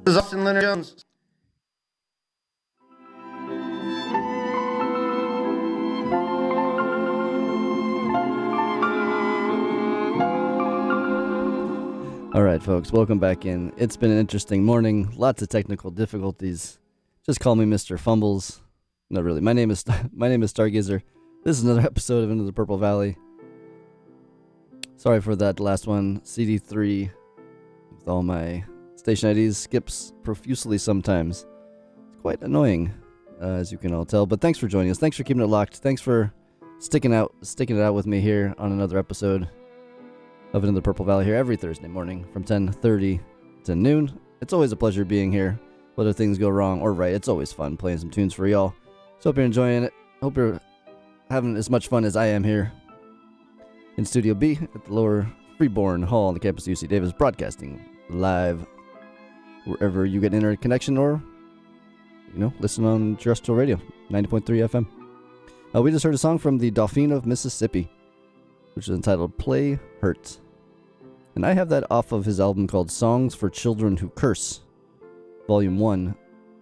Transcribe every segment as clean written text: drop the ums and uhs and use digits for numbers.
is Austin Leonard Jones. All right, folks, welcome back in. It's been an interesting morning. Lots of technical difficulties. Just call me Mr. Fumbles. No, really. My name is Stargazer. This is another episode of Into the Purple Valley. Sorry for that last one. CD3 with all my station IDs skips profusely sometimes. It's quite annoying, as you can all tell. But thanks for joining us. Thanks for keeping it locked. Thanks for sticking it out with me here on another episode of Into the Purple Valley here every Thursday morning from 10:30 to noon. It's always a pleasure being here. Whether things go wrong or right, it's always fun playing some tunes for y'all. So hope you're enjoying it. Hope you're having as much fun as I am here in Studio B at the Lower Freeborn Hall on the campus of UC Davis, broadcasting live wherever you get internet connection or, listen on terrestrial radio, 90.3 FM. We just heard a song from the Dauphin of Mississippi, which is entitled Play Hurt. And I have that off of his album called Songs for Children Who Curse, Volume 1.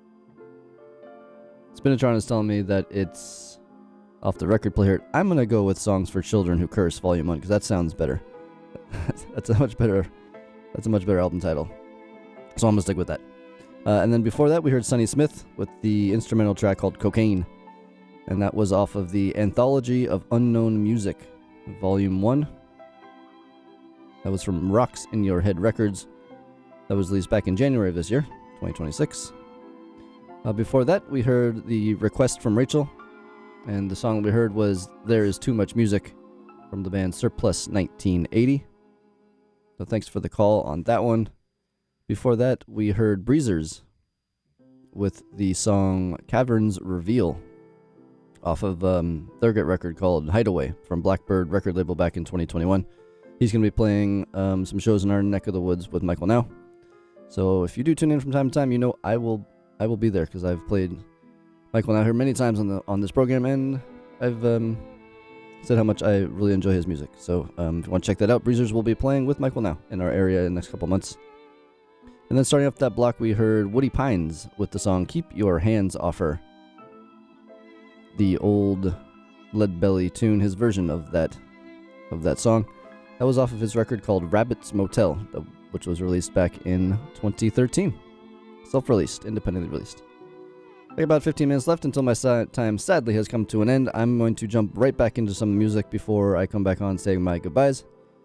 Spinatron is telling me that it's off the record Play Hurt. I'm going to go with Songs for Children Who Curse, Volume 1, because that sounds better. That's a much better album title. So I'm going to stick with that. And then before that, we heard Sonny Smith with the instrumental track called Cocaine. And that was off of the Anthology of Unknown Music, Volume 1. That was from Rocks in Your Head Records. That was released back in January of this year, 2026. Before that, we heard the Request from Rachel. And the song we heard was There Is Too Much Music from the band Surplus 1980. So thanks for the call on that one. Before that, we heard Breezers with the song Caverns Reveal off of their great record called Hideaway from Blackbird record label back in 2021. He's going to be playing some shows in our neck of the woods with Michael Now. So if you do tune in from time to time, I will be there because I've played Michael Now here many times on this program, and I've said how much I really enjoy his music. So if you want to check that out, Breezers will be playing with Michael Now in our area in the next couple months. And then starting off that block, we heard Woody Pines with the song Keep Your Hands Off Her. The old Lead Belly tune, his version of that song. That was off of his record called Rabbit's Motel, which was released back in 2013. Self-released, independently released. I got about 15 minutes left until my time sadly has come to an end. I'm going to jump right back into some music before I come back on saying my goodbyes.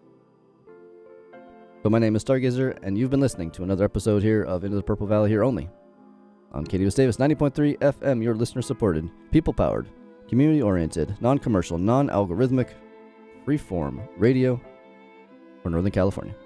But my name is Stargazer, and you've been listening to another episode here of Into the Purple Valley here only on KDUS Davis 90.3 FM, your listener-supported, people-powered, community-oriented, non-commercial, non-algorithmic, free-form radio for Northern California.